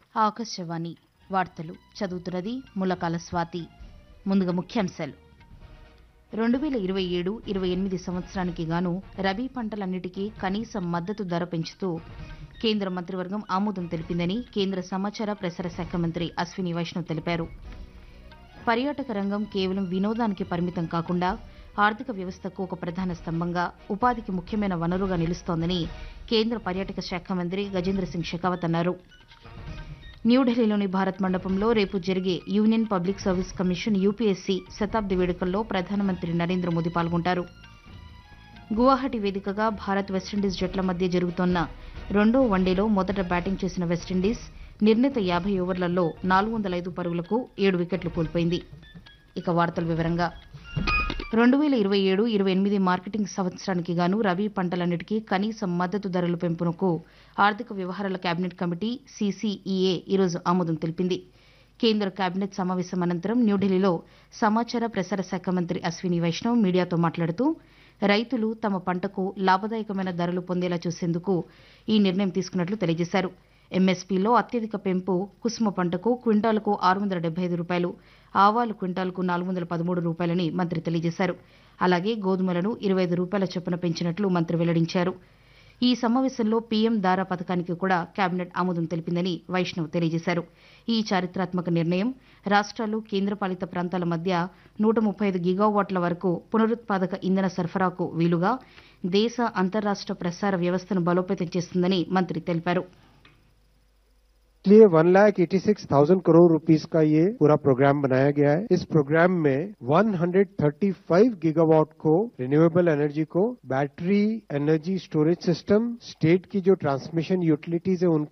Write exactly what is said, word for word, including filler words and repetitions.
ఆకాశవాణి వార్తలు చదువుతున్నది ములకాల స్వాతి. ముందుగా ముఖ్యాంశాలు. రెండు వేల ఇరవై ఏడు ఇరవై ఎనిమిది సంవత్సరానికి గాను రబీ పంటలన్నిటికీ కనీస మద్దతు ధర పెంచుతూ కేంద్ర మంత్రివర్గం ఆమోదం తెలిపిందని కేంద్ర సమాచార ప్రసార శాఖ మంత్రి అశ్విని వైష్ణవ్ తెలిపారు. పర్యాటక రంగం కేవలం వినోదానికి పరిమితం కాకుండా ఆర్థిక వ్యవస్థకు ఒక ప్రధాన స్తంభంగా, ఉపాధికి ముఖ్యమైన వనరుగా నిలుస్తోందని కేంద్ర పర్యాటక శాఖ మంత్రి గజేంద్ర సింగ్ షెకావత్ అన్నారు. న్యూఢిల్లీలోని భారత్ మండపంలో రేపు జరిగే union public service commission UPSC శతాబ్ది వేడుకల్లో ప్రధానమంత్రి నరేంద్ర మోదీ పాల్గొంటారు. గువాహటి వేదికగా భారత్ వెస్టిండీస్ జట్ల మధ్య జరుగుతోన్న రెండో వన్డేలో మొదట బ్యాటింగ్ చేసిన వెస్టిండీస్ నిర్ణీత యాభై ఓవర్లలో నాలుగు వందల ఐదు పరుగులకు ఏడు వికెట్లు కోల్పోయింది. ఇక వార్తల వివరంగా రెండు వేల ఇరవై ఏడు ఇరవై ఎనిమిది మార్కెటింగ్ సంవత్సరానికి గాను రబీ పంటలన్నిటికీ కనీస మద్దతు ధరల పెంపునకు ఆర్థిక వ్యవహారాల కేబినెట్ కమిటీ సీసీఈఏ ఈరోజు ఆమోదం తెలిపింది. కేంద్ర కేబినెట్ సమావేశం అనంతరం న్యూఢిల్లీలో సమాచార ప్రసార శాఖ మంత్రి అశ్విని వైష్ణవ్ మీడియాతో మాట్లాడుతూ రైతులు తమ పంటకు లాభదాయకమైన ధరలు పొందేలా చూసేందుకు ఈ నిర్ణయం తీసుకున్నట్లు తెలియజేశారు. ఎంఎస్పీలో అత్యధిక పెంపు కుసుమ పంటకు క్వింటాలకు ఆరు వందల డెబ్బై ఐదు రూపాయలు, ఆవాలు క్వింటాలకు నాలుగు వందల పదమూడు రూపాయలని మంత్రి తెలియజేశారు. అలాగే గోధుమలను ఇరవై ఐదు రూపాయల చొప్పున పెంచినట్లు మంత్రి వెల్లడించారు. ఈ సమావేశంలో పీఎం దారా పథకానికి కూడా కేబినెట్ ఆమోదం తెలిపిందని వైష్ణవ్ తెలియజేశారు. ఈ చారిత్రాత్మక నిర్ణయం రాష్ట్రాలు, కేంద్రపాలిత ప్రాంతాల మధ్య నూట ముప్పై ఐదు గిగావాట్ల వరకు పునరుత్పాదక ఇంధన సరఫరాకు వీలుగా దేశ అంతర్రాష్ట్ర ప్రసార వ్యవస్థను బలోపేతం చేస్తుందని మంత్రి తెలిపారు. इसलिए one lakh eighty six thousand crore rupees का ये पूरा प्रोग्राम बनाया गया है. इस प्रोग्राम में one hundred thirty five gigawatt को रिन्यूएबल एनर्जी को battery energy storage system, state की जो ट्रांसमिशन यूटिलिटीज है उनको